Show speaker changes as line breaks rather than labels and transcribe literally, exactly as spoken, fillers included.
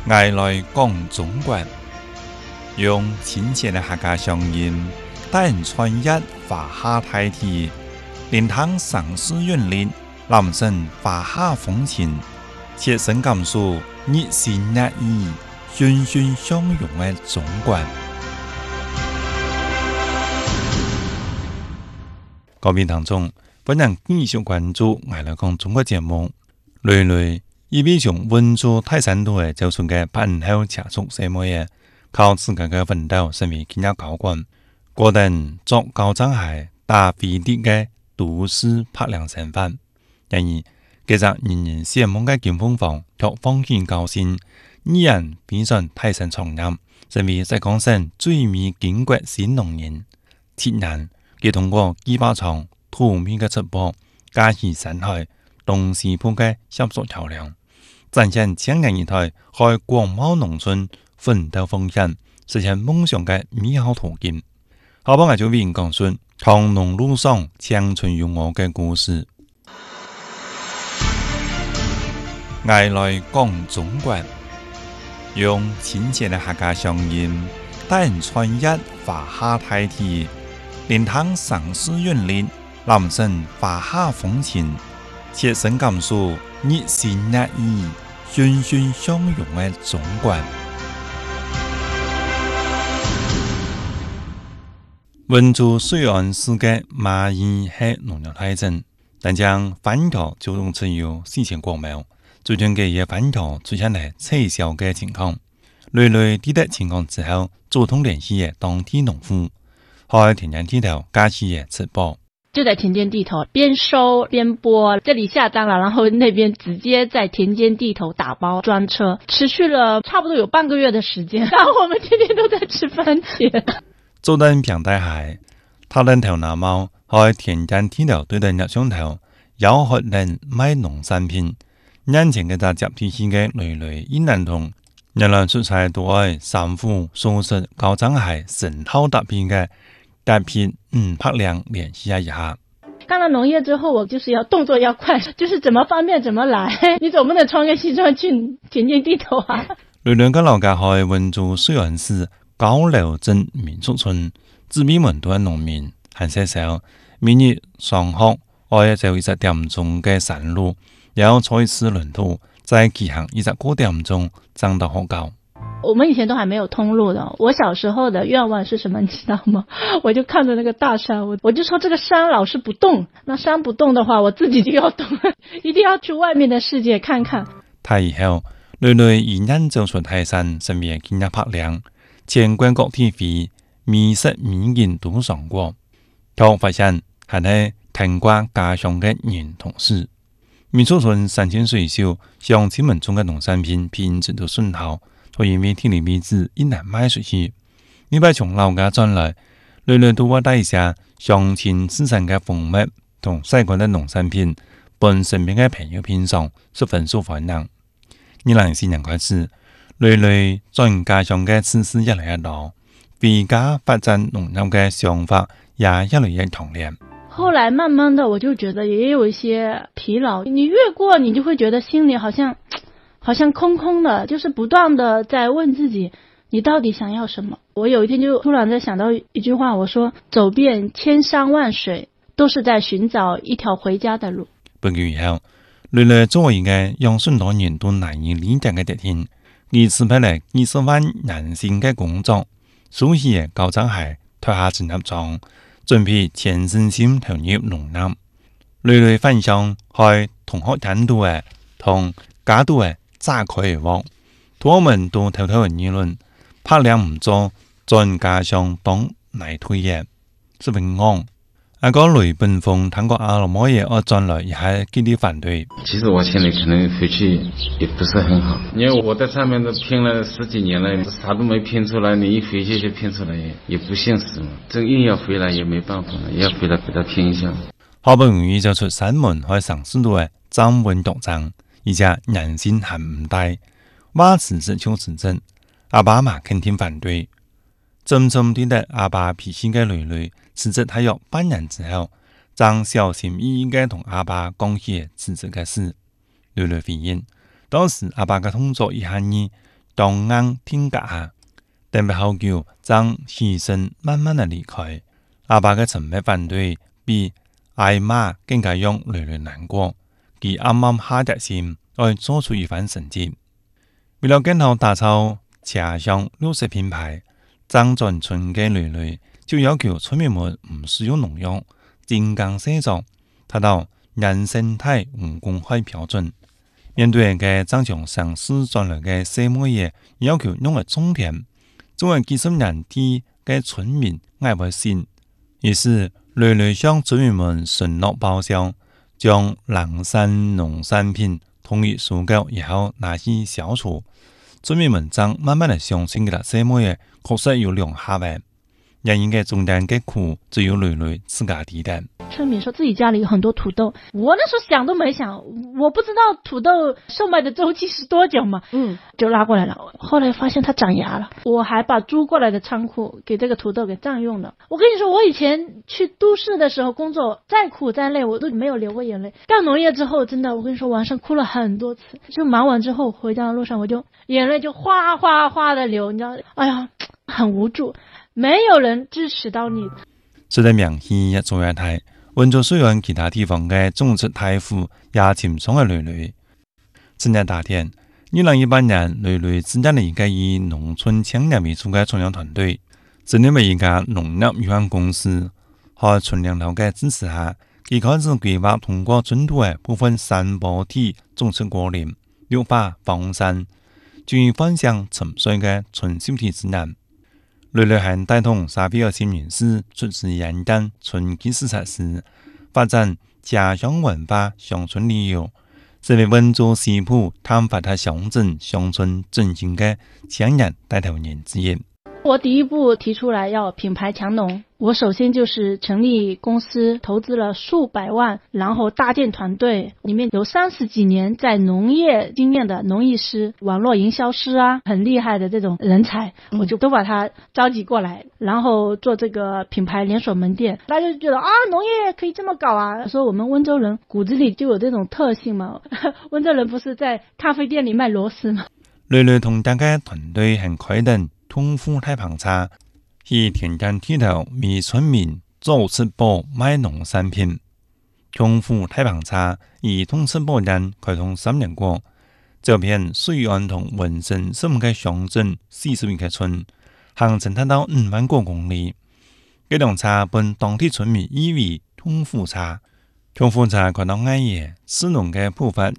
爱来讲中国，用亲切的客家乡音，带人穿越华夏大地，聆听城市韵律，揽胜华夏风情，切身感受热情热意、欣欣相融的中国。各位听众，本人继续关注爱来讲中国节目，累累。伊比从温州泰山岛的走出嘅饭后车速什么嘢，靠自家嘅奋斗成为今日高官，果定作高踭鞋打飞碟嘅都市拍亮身份。然而，其實人人羨慕嘅金鳳凰卻放棄高薪，依然變上泰山創業，成為浙江省最美建國新農人。切然，佢通過幾百場土面嘅直播，加以山海、東西部嘅合作橋梁，展現青年一代喺廣袤農村奮鬥奉獻，實現夢想嘅美好途徑。下幫我就為您講述從農路上青春勇我嘅故事。愛來講中國，用親切的客家鄉音，帶人穿越華夏大地，聆聽城市韻律，攬勝華夏風情，切身感受熱情熱意、欣欣相融的中國。溫州水岸市嘅馬邑係農業大鎮，但將番條就用只有四千國畝。最近嘅嘢番條出現嚟撤銷嘅情況，累累地的情況之後，主動聯繫嘅當地農戶，喺田間地頭加起嘅直播。
就在田間地頭邊收邊播，這裡下單了，然後那邊直接在田間地頭打包專車，持續了差不多有半個月的時間，然後我們天天都在吃番茄。
做等平台鞋，他人頭拿貓，喺田間地頭對等入上頭，有學人賣農產品。眼前嘅集體性嘅累累依然同日來出差都愛三副素質高踭鞋成套搭片嘅搭片嗯拍亮聯繫一下。
幹了農業之後，我就是要動作要快，就是怎麼方便怎麼來，你總不能穿個西裝去田間地頭啊。
累累嘅老家喺溫州水岸市高樓鎮民宿村，自比門都係農民，閒些少，每日上學愛就一隻點鐘嘅山路。要坐一次輪途，再騎行一隻個點鐘，上到學校。
我們以前都還沒有通路的，我小時候的願望是什麼，你知道嗎？我就看着那個大山，我我就說這個山老是不動，那山不動的話，我自己就要動，一定要去外面的世界看看。
他以後，累累依然走出泰山，身邊今日拍亮，全國各地飛，美食美景都上過，卻發現係喺聽過家鄉嘅人同事。民宿村山清水秀，鄉親們種嘅農產品品質都順好，所以每天的位置一難賣出去。呢擺從老家轉來，累累都會帶一下鄉親自產嘅蜂蜜同細個的農產品，本身邊嘅朋友品嘗，十分受歡迎。二零四年開始，累累轉家鄉嘅次數越來越多，回家發展農業嘅想法也越來越強烈。
後來慢慢的我就覺得也有一些疲勞，你越過你就會覺得心裡好像好像空空的，就是不斷的在問自己你到底想要什麼。我有一天就突然在想到一句話，我說走遍千山萬水都是在尋找一條回家的路。
不久以後，累累作為一個讓許多人都難以理解嘅特點，而辭別了二十萬人薪嘅工作，熟悉嘅高踭鞋脫下整合裝，準備全身心投入農業。累累分享喺同學談到嘅同家度嘅炸開鑊，我們都偷偷嘅議論，拍兩唔做，盡家鄉當內推嘅，是平安。阿個雷奔風談過阿羅摩耶，我轉來也係極力反對。
其實我現在可能回去也不是很好，因為我在上面都拼了十幾年了，啥都沒拼出來，你一回去就拼出來，也不現實嘛。真硬要回來也沒辦法了，也要回來給他拼一下。
好不容易就出山門去城市度嘅站穩獨站，而且人心還唔大，話辭職就辭職，阿爸媽肯定反對。真正啲的阿爸脾氣嘅累累，辭職大約半年之後，將小心翼翼嘅同阿爸講起辭職嘅事。累累回應，當時阿爸嘅動作一下呢， 中央天架下，等不好久，将牺牲慢慢的离开。阿爸嘅沉默反对，比挨罵更加让雷雷难過。佢啱啱下決心，要做出一番成績。為了更好打造車上綠色品牌，張轉村嘅雷雷就要求村民們唔使用農藥，精耕細作，達到原生態無公害標準。面對嘅張從城市轉來嘅細末葉，要求用嚟種田，作為幾十年地嘅村民愛不信。於是雷雷向村民們承諾報銷，將藍山農產品統一收購以後拿去銷售。村民們將慢慢的相信佢哋細末葉確實有兩下嘅，人應該中間嘅苦只有雷雷自家抵擔。
村民說自己家裡有很多土豆，我那時候想都沒想，我不知道土豆售賣的周期是多久嘛，嗯，就拉過來了。後來發現它長芽了，我還把租過來的倉庫給這個土豆給佔用了。我跟你說，我以前去都市的時候工作，再苦再累，我都沒有流過眼淚。幹農業之後，真的，我跟你說，晚上哭了很多次。就忙完之後回家的路上，我就眼淚就嘩嘩嘩的流，你知道，哎呀，很無助，沒有人支持到你。
隨着名氣一做一大，溫州雖然其他地方嘅種植大戶也潛藏嘅雷雷。今年夏天，二零一八年，雷雷增加了一個以農村青年為主嘅創業團隊，成立為一家農業有限公司。喺村領導嘅支持下，佢開始規劃通過村土嘅部分山坡地種植果林，綠化防山，注意分享沉睡嘅村小體自然。雷雷還帶動沙皮爾新人士出資研究村基視設施，發展家鄉文化鄉村旅遊，成為溫州西部探發他鄉鎮鄉村振興嘅前人帶頭人之一。
我第一步提出來要品牌強農，我首先就是成立公司，投資了數百萬，然後搭建團隊，裏面有三十幾年在農業經驗的農藝師、網絡營銷師啊，很厲害的這種人才，我就都把他召集過來，然後做這個品牌連鎖門店。大家就覺得啊，農業可以這麼搞啊，說我們溫州人骨子裏就有這種特性嘛，溫州人不是在咖啡店裏賣螺絲嗎？
雷雷同大家團隊很開展通富太棚茶，以田間地頭為村民做直播賣農產品。通富太棚茶以通直播站開通三年過，這片水岸同文森是五個鄉鎮四十一個村，行程達到五萬多公里。這種茶本當地村民以為通富茶，通富茶看到愛嘢，市農嘅步伐